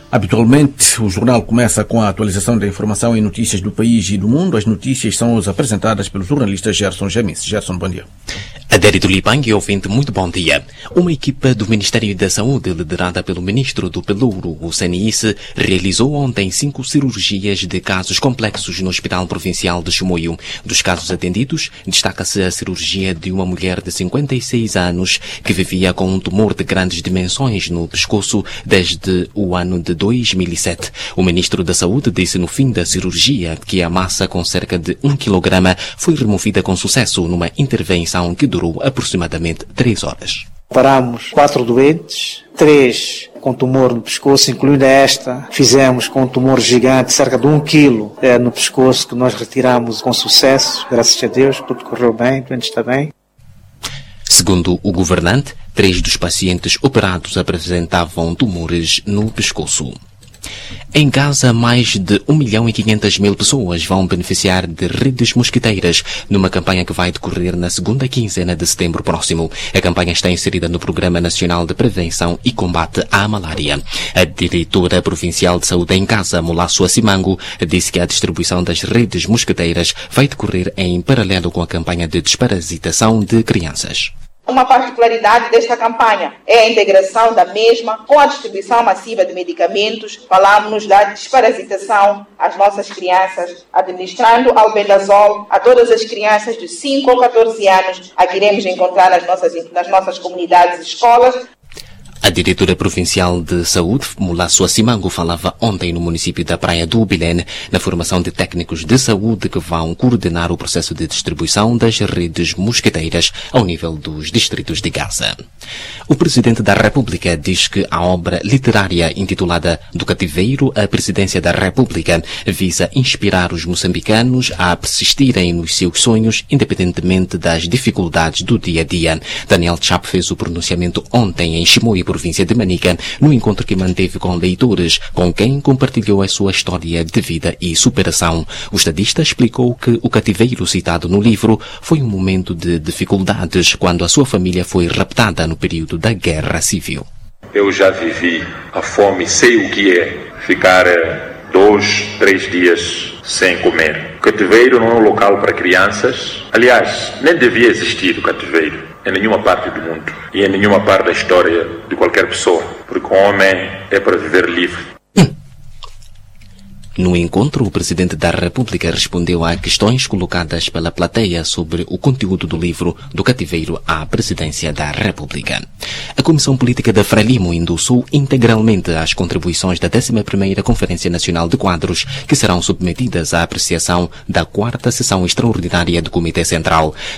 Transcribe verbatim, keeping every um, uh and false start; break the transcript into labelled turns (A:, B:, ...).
A: Habitualmente, o jornal começa com a atualização da informação e notícias do país e do mundo. As notícias são as apresentadas pelo jornalista Gerson Jamis. Gerson, bom dia.
B: Adérito Lipangue, ouvinte, muito bom dia. Uma equipa do Ministério da Saúde, liderada pelo ministro do Pelouro, o C N I S, realizou ontem cinco cirurgias de casos complexos no Hospital Provincial de Chimoio. Dos casos atendidos, destaca-se a cirurgia de uma mulher de cinquenta e seis anos que vivia com um tumor de grandes dimensões no pescoço desde o ano de dois mil e sete. O ministro da Saúde disse no fim da cirurgia que a massa com cerca de um quilograma foi removida com sucesso numa intervenção que durou aproximadamente três horas.
C: Paramos quatro doentes, três com tumor no pescoço, incluindo esta. Fizemos com um tumor gigante, cerca de um quilo é, no pescoço, que nós retiramos com sucesso. Graças a Deus, tudo correu bem, o doente está bem.
B: Segundo o governante, três dos pacientes operados apresentavam tumores no pescoço. Em Gaza, mais de um milhão e quinhentas mil pessoas vão beneficiar de redes mosquiteiras numa campanha que vai decorrer na segunda quinzena de setembro próximo. A campanha está inserida no Programa Nacional de Prevenção e Combate à Malária. A diretora provincial de saúde em Gaza, Mulasso Assimango, disse que a distribuição das redes mosquiteiras vai decorrer em paralelo com a campanha de desparasitação de crianças.
D: Uma particularidade desta campanha é a integração da mesma com a distribuição massiva de medicamentos. Falamos da desparasitação às nossas crianças, administrando albendazol a todas as crianças de cinco ou catorze anos, a que iremos encontrar nas nossas, nas nossas comunidades e escolas.
B: A diretora provincial de saúde, Mulasso Assimango, falava ontem no município da Praia do Ubilene na formação de técnicos de saúde que vão coordenar o processo de distribuição das redes mosquiteiras ao nível dos distritos de Gaza. O presidente da República diz que a obra literária intitulada Do Cativeiro à Presidência da República visa inspirar os moçambicanos a persistirem nos seus sonhos, independentemente das dificuldades do dia a dia. Daniel Chap fez o pronunciamento ontem em Chimoio, província de Manica, no encontro que manteve com leitores, com quem compartilhou a sua história de vida e superação. O estadista explicou que o cativeiro citado no livro foi um momento de dificuldades quando a sua família foi raptada no período da Guerra Civil.
E: Eu já vivi a fome, sei o que é ficar dois, três dias sem comer. O cativeiro não é um local para crianças. Aliás, nem devia existir o cativeiro em nenhuma parte do mundo e em nenhuma parte da história de qualquer pessoa, porque o homem é para viver livre.
B: No encontro, o presidente da República respondeu a questões colocadas pela plateia sobre o conteúdo do livro Do Cativeiro à Presidência da República. A Comissão Política da Frelimo endossou integralmente as contribuições da décima primeira Conferência Nacional de Quadros, que serão submetidas à apreciação da quarta sessão extraordinária do Comitê Central.